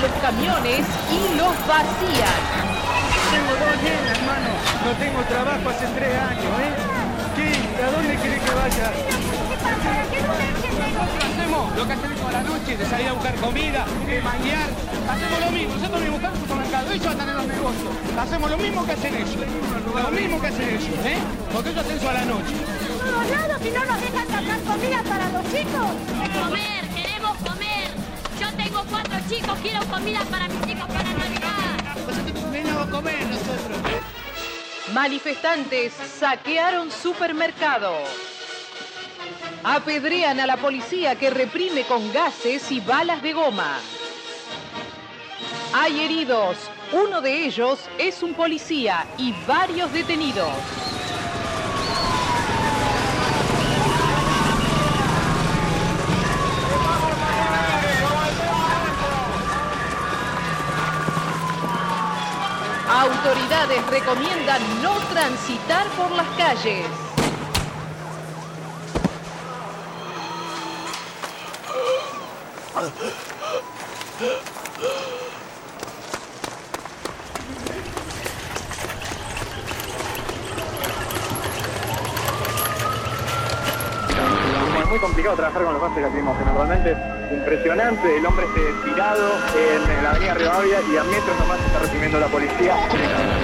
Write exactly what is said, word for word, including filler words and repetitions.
los camiones y los vacían. Tengo dos nenas, hermano. No tengo trabajo hace tres años, ¿eh? ¿Qué? ¿A dónde querés que vaya? ¿Qué pasa? ¿Qué no entendemos? Hacemos lo que hacemos toda la noche, de salir a buscar comida, de manguear. Hacemos lo mismo, nosotros mismos estamos en el supermercado, ellos están en los negocios. Hacemos lo mismo que hacen ellos, lo mismo que hacen ellos, ¿eh? Porque ellos hacen eso a la noche. Todos lados, si no nos dejan sacar comida para los chicos. Comer, queremos comer. Yo tengo cuatro chicos, quiero comida para mis hijos para Navidad. Nosotros venimos a comer nosotros. Manifestantes saquearon supermercado. Apedrean a la policía que reprime con gases y balas de goma. Hay heridos. Uno de ellos es un policía y varios detenidos. Autoridades recomiendan no transitar por las calles. Es muy complicado trabajar con los gases lacrimógenos, normalmente impresionante, el hombre esté tirado en la avenida Rivadavia y a metros nomás está recibiendo la policía.